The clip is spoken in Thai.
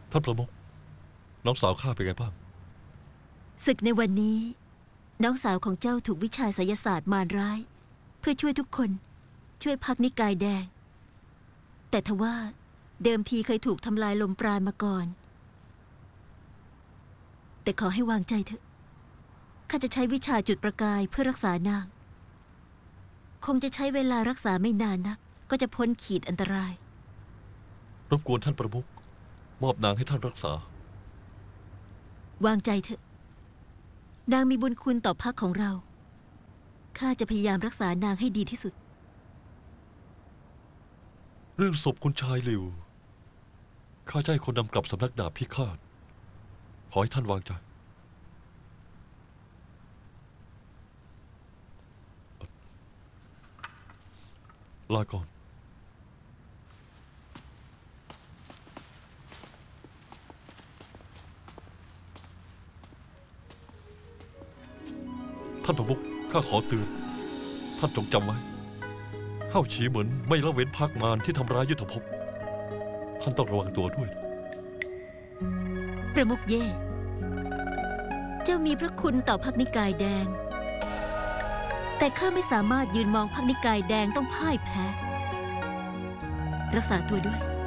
ท่านประมุขน้องสาวข้าเป็นไงบ้างศึกในวันนี้น้องสาวของเจ้าถูกวิชาไสยศาสตร์มารร้ายเพื่อช่วยทุกคนช่วยพรรคนิกายแดงแต่ทว่าเดิมทีเคยถูกทำลายลมปราณมาก่อนแต่ขอให้วางใจเถอะข้าจะใช้วิชาจุดประกายเพื่อรักษานางคงจะใช้เวลารักษาไม่นานนักก็จะพ้นขีดอันตรายรบกวนท่านประมุขมอบนางให้ท่านรักษาวางใจเถอะนางมีบุญคุณต่อพรรคของเราข้าจะพยายามรักษานางให้ดีที่สุดเรื่องศพคุณชายหลิวข้าจะให้คนนำกลับสำนักดาบพิฆาตขอให้ท่านวางใจลาก่อนท่านประมุขข้าขอเตือนท่านจงจำไว้เฮ้าฉีเหมือนไม่ละเว้นพรรคมารที่ทำร้ายยุทธภพท่านต้องระวังตัวด้วยประมุขเย่เจ้ามีพระคุณต่อพรรคนิกายแดงแต่ข้าไม่สามารถยืนมองพรรคนิกายแดงต้องพ่ายแพ้รักษาตัวด้วย